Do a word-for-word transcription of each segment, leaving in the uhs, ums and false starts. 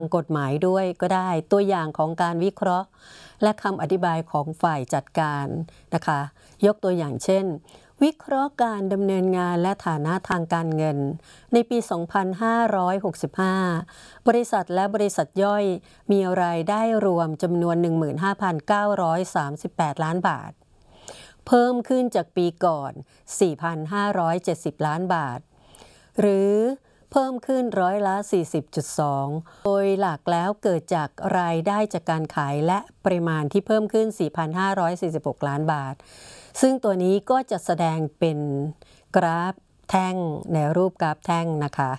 กฎหมายด้วยก็ได้ตัวอย่างของการวิเคราะห์และคำอธิบายของฝ่ายจัดการนะคะยกตัวอย่างเช่นวิเคราะห์การดำเนินงานและฐานะทางการเงินในปี สองพันห้าร้อยหกสิบห้า บริษัทและบริษัทย่อยมีรายได้รวมจำนวน หนึ่งหมื่นห้าพันเก้าร้อยสามสิบแปด ล้านบาทเพิ่มขึ้นจากปีก่อน สี่พันห้าร้อยเจ็ดสิบ ล้านบาทหรือเพิ่มขึ้นร้อยละ สี่สิบจุดสอง โดยหลักแล้วเกิดจากรายได้จากการขายและปริมาณที่เพิ่มขึ้น สี่พันห้าร้อยสี่สิบหก ล้านบาทซึ่งตัวนี้ก็จะแสดงเป็นกราฟแท่งในรูปกราฟแท่งนะคะ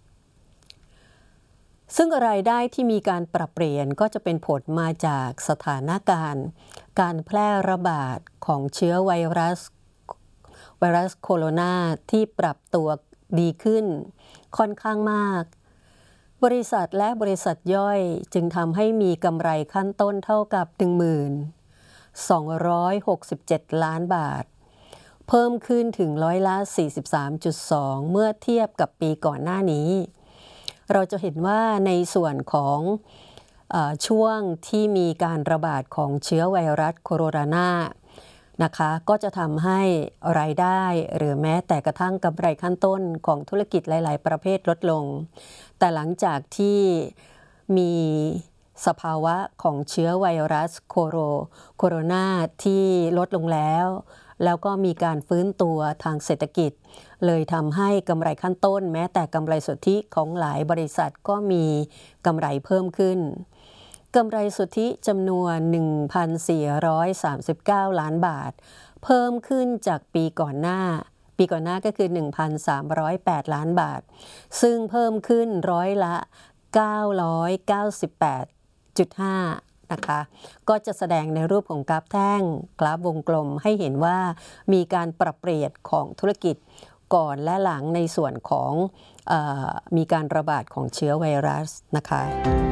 ซึ่งรายได้ที่มีการปรับเปลี่ยนก็จะเป็นผลมาจากสถานการณ์การแพร่ระบาดของเชื้อไวรัสไวรัสโคโรนาที่ปรับตัวดีขึ้นค่อนข้างมากบริษัทและบริษัทย่อยจึงทำให้มีกำไรขั้นต้นเท่ากับ หนึ่งหมื่นสองร้อยหกสิบเจ็ด ล้านบาทเพิ่มขึ้นถึงร้อยละ สี่สิบสามจุดสอง เมื่อเทียบกับปีก่อนหน้านี้เราจะเห็นว่าในส่วนของเอ่อช่วงที่มีการระบาดของเชื้อไวรัสโคโรนานะคะก็จะทำให้รายได้หรือแม้แต่กระทั่งกำไรขั้นต้นของธุรกิจหลายๆประเภทลดลงแต่หลังจากที่มีสภาวะของเชื้อไวรัสโคโรโคโรนาที่ลดลงแล้วแล้วก็มีการฟื้นตัวทางเศรษฐกิจเลยทำให้กำไรขั้นต้นแม้แต่กำไรสุทธิของหลายบริษัทก็มีกำไรเพิ่มขึ้นกำไรสุทธิจำนวน หนึ่งพันสี่ร้อยสามสิบเก้า ล้านบาทเพิ่มขึ้นจากปีก่อนหน้าปีก่อนหน้าก็คือ หนึ่งพันสามร้อยแปด ล้านบาทซึ่งเพิ่มขึ้นร้อยละ เก้าร้อยเก้าสิบแปดจุดห้า นะคะก็จะแสดงในรูปของกราฟแท่งกราฟวงกลมให้เห็นว่ามีการปรับเปลี่ยนของธุรกิจก่อนและหลังในส่วนของเอ่อมีการระบาดของเชื้อไวรัสนะคะ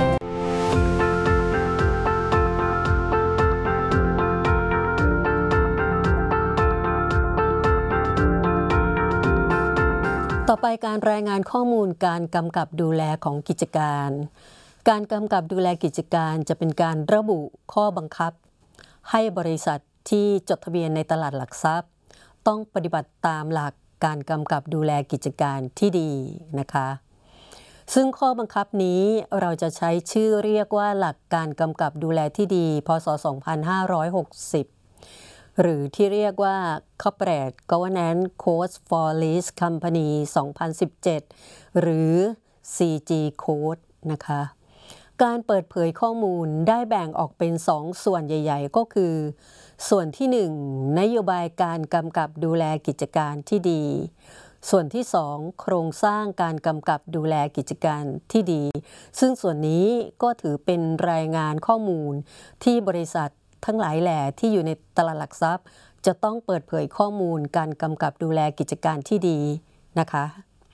ต่อไปการรายงานข้อมูลการกำกับดูแลของกิจการการกำกับดูแลกิจการจะเป็นการระบุข้อบังคับให้บริษัทที่จดทะเบียนในตลาดหลักทรัพย์ต้องปฏิบัติตามหลักการกำกับดูแลกิจการที่ดีนะคะซึ่งข้อบังคับนี้เราจะใช้ชื่อเรียกว่าหลักการกำกับดูแลที่ดีพ.ศ. สองพันห้าร้อยหกสิบหรือที่เรียกว่า Corporate Governance Code for Lease Company สองพันสิบเจ็ดหรือ ซี จี Code นะคะการเปิดเผยข้อมูลได้แบ่งออกเป็นสองส่วนใหญ่ๆก็คือส่วนที่หนึ่งนโยบายการกำกับดูแลกิจการที่ดีส่วนที่สองโครงสร้างการกำกับดูแลกิจการที่ดีซึ่งส่วนนี้ก็ถือเป็นรายงานข้อมูลที่บริษัททั้งหลายแหล่ที่อยู่ในตลาดหลักทรัพย์จะต้องเปิดเผยข้อมูลการกำกับดูแลกิจการที่ดีนะคะ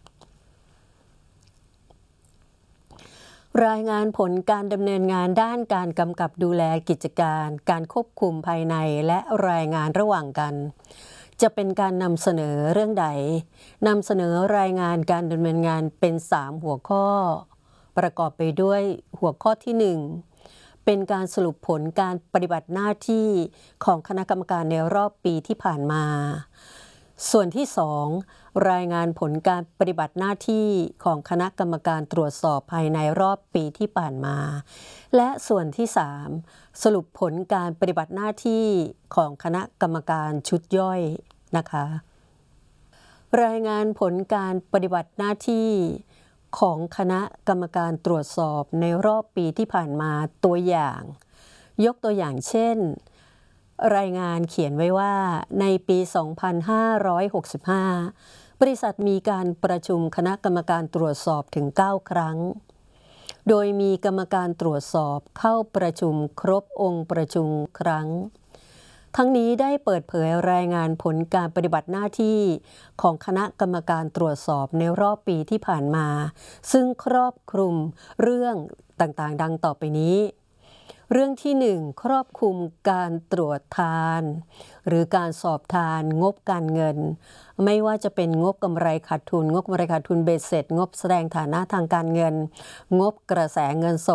รายงานผลการดำเนินงานด้านการกำกับดูแลกิจการการควบคุมภายในและรายงานระหว่างกันจะเป็นการนำเสนอเรื่องใดนำเสนอรายงานการดำเนินงานเป็นสามหัวข้อประกอบไปด้วยหัวข้อที่หนึ่งเป็นการสรุปผลการปฏิบัติหน้าที่ของคณะกรรมการในรอบปีที่ผ่านมาส่วนที่สองรายงานผลการปฏิบัติหน้าที่ของคณะกรรมการตรวจสอบภายในรอบปีที่ผ่านมาและส่วนที่สามสรุปผลการปฏิบัติหน้าที่ของคณะกรรมการชุดย่อยนะคะรายงานผลการปฏิบัติหน้าที่ของคณะกรรมการตรวจสอบในรอบปีที่ผ่านมาตัวอย่างยกตัวอย่างเช่นรายงานเขียนไว้ว่าในปี สองพันห้าร้อยหกสิบห้า บริษัทมีการประชุมคณะกรรมการตรวจสอบถึงเก้าครั้งโดยมีกรรมการตรวจสอบเข้าประชุมครบองค์ประชุมครั้งทั้งนี้ได้เปิดเผยรายงานผลการปฏิบัติหน้าที่ของคณะกรรมการตรวจสอบในรอบปีที่ผ่านมาซึ่งครอบคลุมเรื่องต่างๆดังต่อไปนี้เรื่องที่หนึ่งครอบคลุมการตรวจทานหรือการสอบทานงบการเงินไม่ว่าจะเป็นงบกำไรขาดทุนงบกำไรขาดทุนเบ็ดเสร็จงบแสดงฐานะทางการเงินงบกระแสเงินส